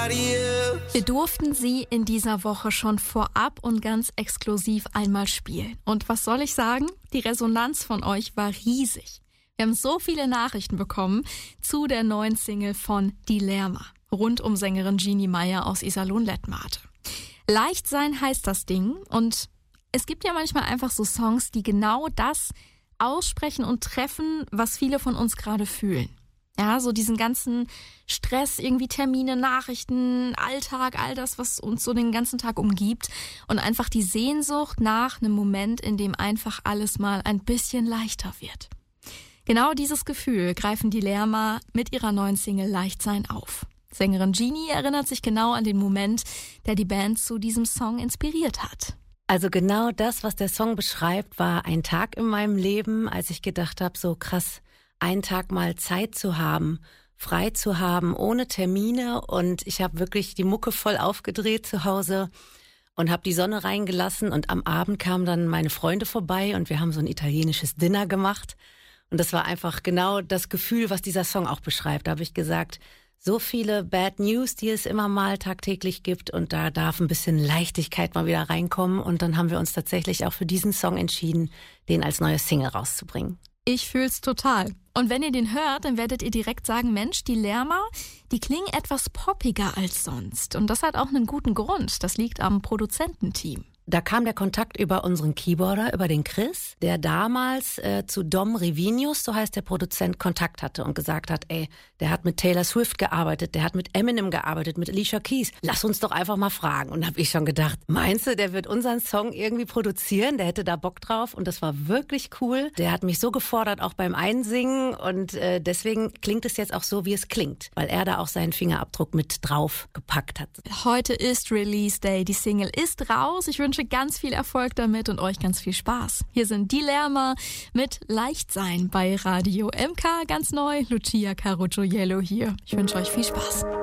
Wir durften sie in dieser Woche schon vorab und ganz exklusiv einmal spielen. Und was soll ich sagen? Die Resonanz von euch war riesig. Wir haben so viele Nachrichten bekommen zu der neuen Single von Dilemma, rund um Sängerin Jeannie Meyer aus Iserlohn-Lettmate. Leicht sein heißt das Ding und es gibt ja manchmal einfach so Songs, die genau das aussprechen und treffen, was viele von uns gerade fühlen. Ja, so diesen ganzen Stress, irgendwie Termine, Nachrichten, Alltag, all das, was uns so den ganzen Tag umgibt und einfach die Sehnsucht nach einem Moment, in dem einfach alles mal ein bisschen leichter wird. Genau dieses Gefühl greifen Dilemma mit ihrer neuen Single Leicht sein auf. Sängerin Jeannie erinnert sich genau an den Moment, der die Band zu diesem Song inspiriert hat. Also genau das, was der Song beschreibt, war ein Tag in meinem Leben, als ich gedacht habe, so krass, einen Tag mal Zeit zu haben, frei zu haben, ohne Termine. Und ich habe wirklich die Mucke voll aufgedreht zu Hause und habe die Sonne reingelassen. Und am Abend kamen dann meine Freunde vorbei und wir haben so ein italienisches Dinner gemacht. Und das war einfach genau das Gefühl, was dieser Song auch beschreibt. Da habe ich gesagt, so viele Bad News, die es immer mal tagtäglich gibt und da darf ein bisschen Leichtigkeit mal wieder reinkommen. Und dann haben wir uns tatsächlich auch für diesen Song entschieden, den als neue Single rauszubringen. Ich fühl's total. Und wenn ihr den hört, dann werdet ihr direkt sagen, Mensch, Dilemma, die klingen etwas poppiger als sonst. Und das hat auch einen guten Grund. Das liegt am Produzententeam. Da kam der Kontakt über unseren Keyboarder, über den Chris, der damals zu Dom Rivinius, so heißt der Produzent, Kontakt hatte und gesagt hat, ey, der hat mit Taylor Swift gearbeitet, der hat mit Eminem gearbeitet, mit Alicia Keys. Lass uns doch einfach mal fragen. Und da habe ich schon gedacht, meinst du, der wird unseren Song irgendwie produzieren? Der hätte da Bock drauf und das war wirklich cool. Der hat mich so gefordert, auch beim Einsingen und deswegen klingt es jetzt auch so, wie es klingt, weil er da auch seinen Fingerabdruck mit drauf gepackt hat. Heute ist Release Day, die Single ist raus. Ich wünsche ganz viel Erfolg damit und euch ganz viel Spaß. Hier sind Dilemma mit Leichtsein bei Radio MK, ganz neu. Lucia Caruccio Yellow hier. Ich wünsche euch viel Spaß.